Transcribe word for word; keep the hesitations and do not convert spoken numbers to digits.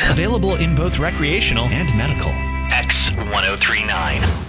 Available in both recreational and medical. X ten thirty-nine.